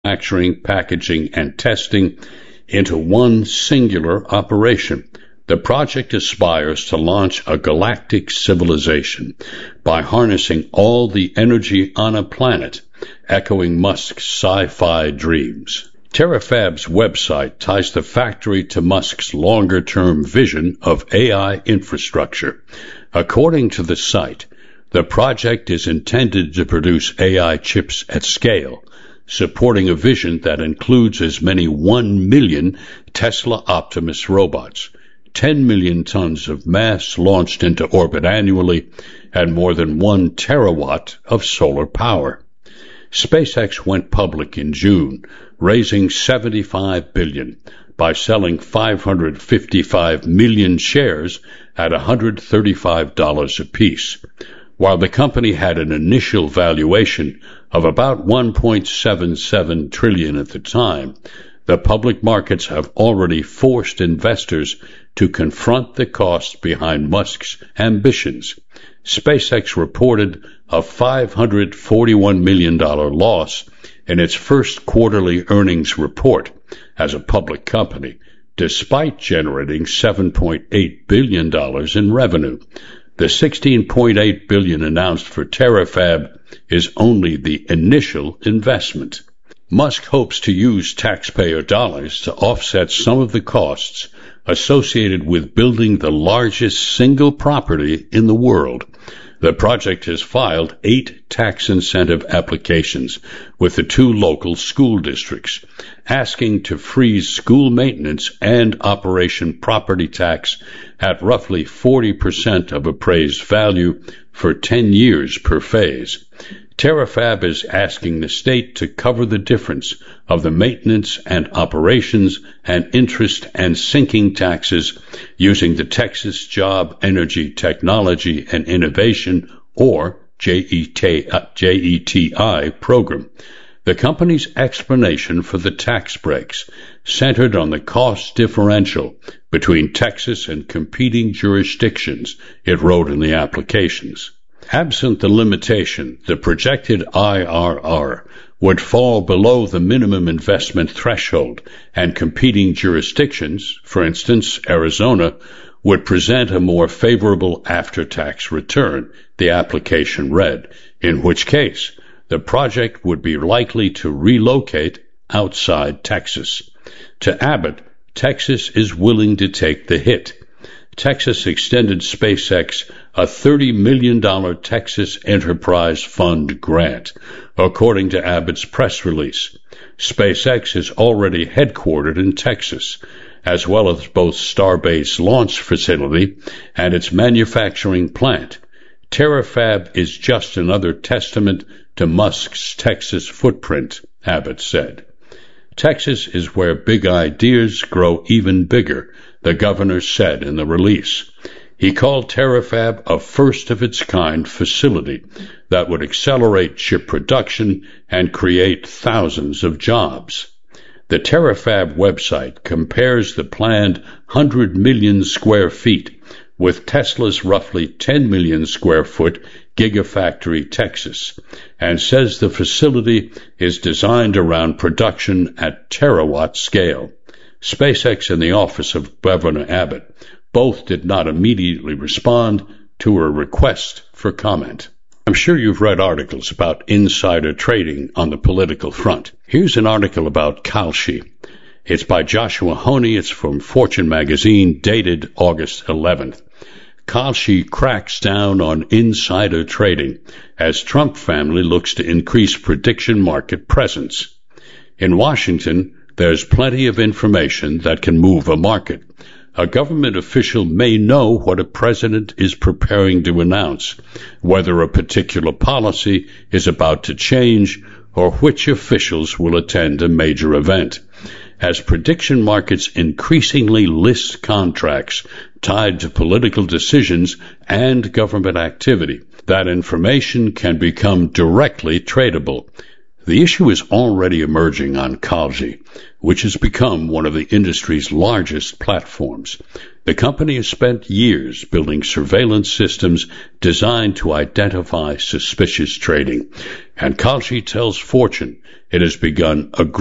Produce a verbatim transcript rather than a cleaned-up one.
manufacturing, packaging, and testing into one singular operation. The project aspires to launch a galactic civilization by harnessing all the energy on a planet, echoing Musk's sci-fi dreams. Terafab's website ties the factory to Musk's longer-term vision of A I infrastructure. According to the site, the project is intended to produce A I chips at scale, supporting a vision that includes as many one million Tesla Optimus robots, ten million tons of mass launched into orbit annually, and more than one terawatt of solar power. SpaceX went public in June, raising seventy-five billion dollars by selling five hundred fifty-five million shares at one hundred thirty-five dollars apiece. While the company had an initial valuation of about one point seven seven trillion dollars at the time, the public markets have already forced investors to confront the costs behind Musk's ambitions. SpaceX reported a five hundred forty-one million dollars loss in its first quarterly earnings report as a public company, despite generating seven point eight billion dollars in revenue. The sixteen point eight billion dollars announced for Terafab is only the initial investment. Musk hopes to use taxpayer dollars to offset some of the costs associated with building the largest single property in the world. The project has filed eight tax incentive applications with the two local school districts, asking to freeze school maintenance and operation property tax at roughly forty percent of appraised value for ten years per phase. Terafab is asking the state to cover the difference of the maintenance and operations and interest and sinking taxes using the Texas Job, Energy, Technology, and Innovation, or J E T I program. The company's explanation for the tax breaks centered on the cost differential between Texas and competing jurisdictions, it wrote in the applications. Absent the limitation, the projected I R R would fall below the minimum investment threshold, and competing jurisdictions, for instance, Arizona, would present a more favorable after-tax return, the application read, in which case the project would be likely to relocate outside Texas. To Abbott, Texas is willing to take the hit. Texas extended SpaceX a thirty million dollars Texas Enterprise Fund grant, according to Abbott's press release. SpaceX is already headquartered in Texas, as well as both Starbase launch facility and its manufacturing plant. Terafab is just another testament to Musk's Texas footprint, Abbott said. Texas is where big ideas grow even bigger, the governor said in the release. He called Terafab a first-of-its-kind facility that would accelerate chip production and create thousands of jobs. The Terafab website compares the planned one hundred million square feet with Tesla's roughly ten million square foot Gigafactory Texas, and says the facility is designed around production at terawatt scale. SpaceX and the office of Governor Abbott both did not immediately respond to a request for comment. I'm sure you've read articles about insider trading on the political front. Here's an article about Kalshi. It's by Joshua Honey. It's from Fortune magazine, dated August eleventh. Kalshi cracks down on insider trading as Trump family looks to increase prediction market presence. In Washington, there's plenty of information that can move a market. A government official may know what a president is preparing to announce, whether a particular policy is about to change, or which officials will attend a major event. As prediction markets increasingly list contracts tied to political decisions and government activity, that information can become directly tradable. The issue is already emerging on Kalshi, which has become one of the industry's largest platforms. The company has spent years building surveillance systems designed to identify suspicious trading, and Kalshi tells Fortune it has begun aggressive